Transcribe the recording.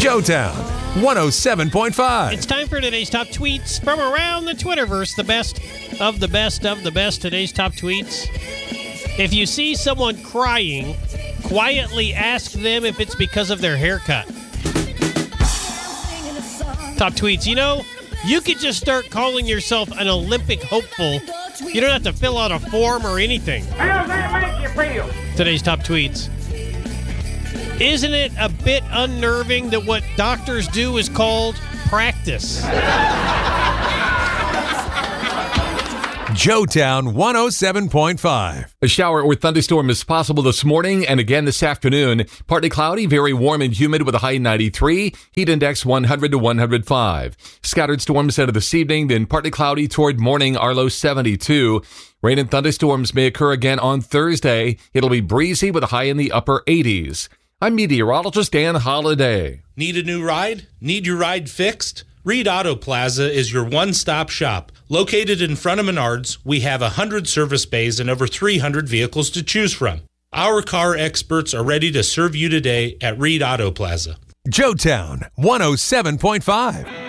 Joetown 107.5. It's time for today's top tweets from around the Twitterverse. The best of the best of the best. Today's top tweets. If you see someone crying, quietly ask them if it's because of their haircut. Top tweets. You know, you could just start calling yourself an Olympic hopeful. You don't have to fill out a form or anything. How does that make you feel? Today's top tweets. Isn't it a bit unnerving that what doctors do is called practice? Joetown 107.5. A shower or thunderstorm is possible this morning and again this afternoon. Partly cloudy, very warm and humid with a high 93. Heat index 100 to 105. Scattered storms out of this evening, then partly cloudy toward morning, our low 72. Rain and thunderstorms may occur again on Thursday. It'll be breezy with a high in the upper 80s. I'm meteorologist Dan Holliday. Need a new ride? Need your ride fixed? Reed Auto Plaza is your one-stop shop. Located in front of Menards, we have 100 service bays and over 300 vehicles to choose from. Our car experts are ready to serve you today at Reed Auto Plaza. Joetown 107.5.